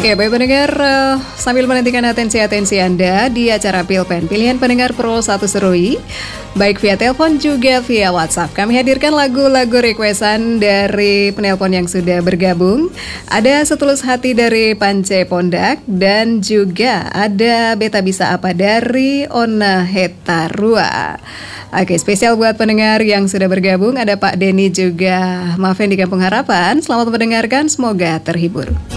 Ya, baik pendengar, sambil menantikan atensi Anda di acara Pilpen, pilihan pendengar Pro 1 Serui, baik via telepon juga via WhatsApp. Kami hadirkan lagu-lagu requestan dari penelpon yang sudah bergabung. Ada Setulus Hati dari Pance Pondak, dan juga ada Beta Bisa Apa dari Ona Hetarua. Oke, spesial buat pendengar yang sudah bergabung, ada Pak Denny juga Maven di Kampung Harapan. Selamat mendengarkan, semoga terhibur.